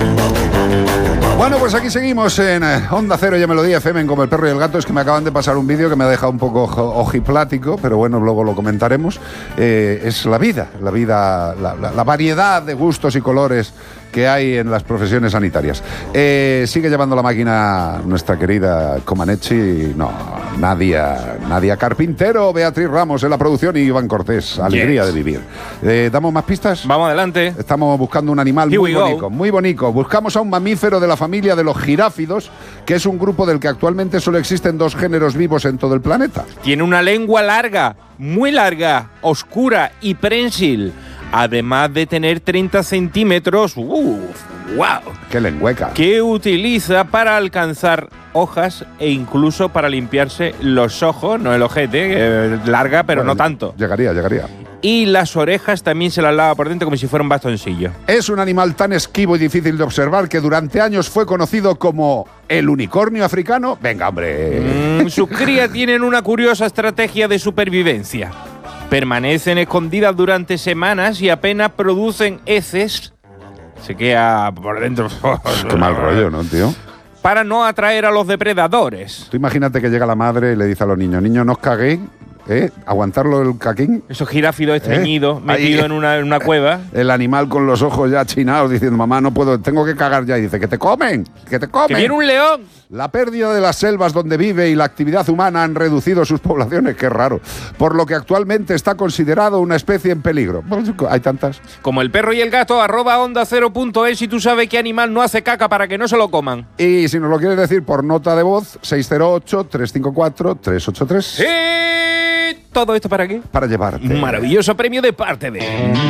Bueno, pues aquí seguimos en Onda Cero y Melodía FM Como el Perro y el Gato. Es que me acaban de pasar un vídeo que me ha dejado un poco ojiplático, pero bueno, luego lo comentaremos. Es la vida, la variedad de gustos y colores que hay en las profesiones sanitarias. Sigue llevando la máquina nuestra querida Comaneci, Nadia Carpintero, Beatriz Ramos en la producción y Iván Cortés. Alegría de vivir. ¿Damos más pistas? Vamos adelante. Estamos buscando un animal muy bonito. Buscamos a un mamífero de la familia de los giráfidos, que es un grupo del que actualmente solo existen 2 géneros vivos en todo el planeta. Tiene una lengua larga, muy larga, oscura y prensil. Además de tener 30 centímetros, ¡wow! ¡Qué lengüeca! Que utiliza para alcanzar hojas e incluso para limpiarse los ojos, no el ojete, larga, pero bueno, no tanto. Llegaría. Y las orejas también se las lava por dentro como si fuera un bastoncillo. Es un animal tan esquivo y difícil de observar que durante años fue conocido como el unicornio africano. Venga, hombre. Sus crías tienen una curiosa estrategia de supervivencia. Permanecen escondidas durante semanas y apenas producen heces. Se queda por dentro. Qué mal rollo, ¿no, tío? Para no atraer a los depredadores. Tú imagínate que llega la madre y le dice a los niños, no os caguéis, aguantarlo el caquín. Esos giráfidos estreñidos, metidos en una cueva. El animal con los ojos ya achinados diciendo, mamá, no puedo, tengo que cagar ya. Y dice, que te comen. ¡Que viene un león! La pérdida de las selvas donde vive y la actividad humana han reducido sus poblaciones, qué raro, por lo que actualmente está considerado una especie en peligro. Hay tantas. Como el perro y el gato, @onda0.es si tú sabes qué animal no hace caca para que no se lo coman. Y si nos lo quieres decir por nota de voz, 608-354-383. ¡Sí! ¿Todo esto para qué? Para llevarte un maravilloso premio de parte de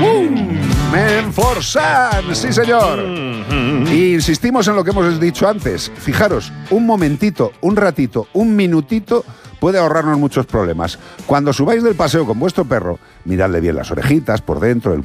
Menforsan, sí señor. Y insistimos en lo que hemos dicho antes. Fijaros, un momentito, un ratito, un minutito puede ahorrarnos muchos problemas. Cuando subáis del paseo con vuestro perro, miradle bien las orejitas por dentro, el